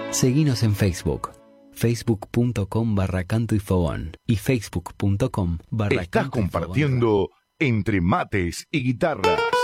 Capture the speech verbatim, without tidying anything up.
Seguinos en Facebook, facebook.com barra canto y fogón y facebook.com barra Estás compartiendo Entre Mates y Guitarras.